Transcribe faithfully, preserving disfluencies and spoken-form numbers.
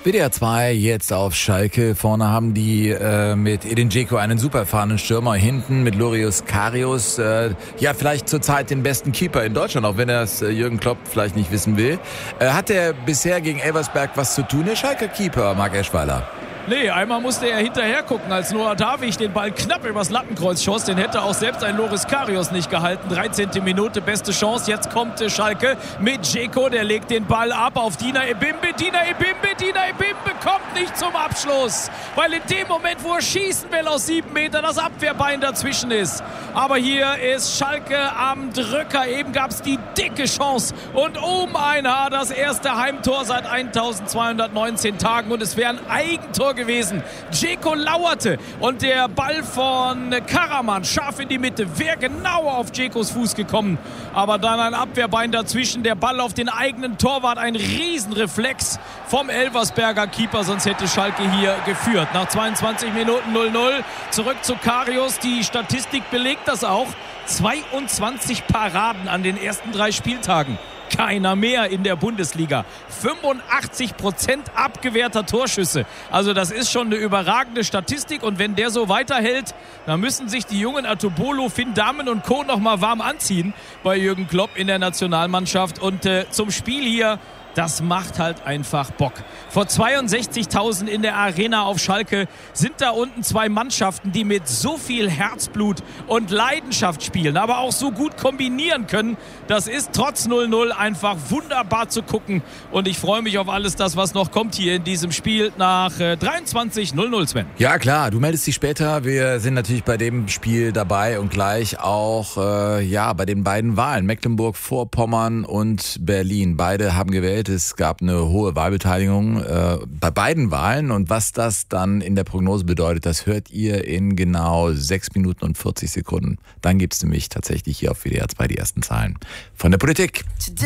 W D R zwei jetzt auf Schalke. Vorne haben die äh, mit Edin Dzeko einen super erfahrenen Stürmer. Hinten mit Loris Karius. Äh, ja, vielleicht zurzeit den besten Keeper in Deutschland, auch wenn das äh, Jürgen Klopp vielleicht nicht wissen will. Äh, hat der bisher gegen Elversberg was zu tun, der Schalker Keeper, Marc Eschweiler? Nee, einmal musste er hinterher gucken, als Noah Davig den Ball knapp übers Lattenkreuz schoss. Den hätte auch selbst ein Loris Karius nicht gehalten. dreizehnte Minute, beste Chance. Jetzt kommt Schalke mit Dzeko. Der legt den Ball ab auf Dina Ebimbe. Dina Ebimbe, Dina Ebimbe kommt nicht zum Abschluss. Weil in dem Moment, wo er schießen will aus sieben Metern, das Abwehrbein dazwischen ist. Aber hier ist Schalke am Drücker. Eben gab es die dicke Chance. Und um ein Haar das erste Heimtor seit eintausendzweihundertneunzehn Tagen. Und es wäre ein Eigentor gewesen. Dzeko lauerte und der Ball von Karaman scharf in die Mitte. Wäre genau auf Dzekos Fuß gekommen. Aber dann ein Abwehrbein dazwischen. Der Ball auf den eigenen Torwart. Ein Riesenreflex vom Elversberger Keeper. Sonst hätte Schalke hier geführt. Nach zweiundzwanzig Minuten null null. Zurück zu Karius. Die Statistik belegt das auch. zweiundzwanzig Paraden an den ersten drei Spieltagen. Keiner mehr in der Bundesliga. fünfundachtzig Prozent abgewehrter Torschüsse. Also das ist schon eine überragende Statistik. Und wenn der so weiterhält, dann müssen sich die jungen Atobolo, Finn Dahmen und Co. noch mal warm anziehen bei Jürgen Klopp in der Nationalmannschaft. Und äh, zum Spiel hier, das macht halt einfach Bock. Vor zweiundsechzigtausend in der Arena auf Schalke sind da unten zwei Mannschaften, die mit so viel Herzblut und Leidenschaft spielen, aber auch so gut kombinieren können. Das ist trotz null null einfach wunderbar zu gucken. Und ich freue mich auf alles das, was noch kommt hier in diesem Spiel nach äh, dreiundzwanzig null null, Sven. Ja klar, du meldest dich später. Wir sind natürlich bei dem Spiel dabei und gleich auch äh, ja bei den beiden Wahlen. Mecklenburg-Vorpommern und Berlin. Beide haben gewählt. Es gab eine hohe Wahlbeteiligung äh, bei beiden Wahlen. Und was das dann in der Prognose bedeutet, das hört ihr in genau sechs Minuten und vierzig Sekunden. Dann gibt es nämlich tatsächlich hier auf W D R zwei die ersten Zahlen von der Politik.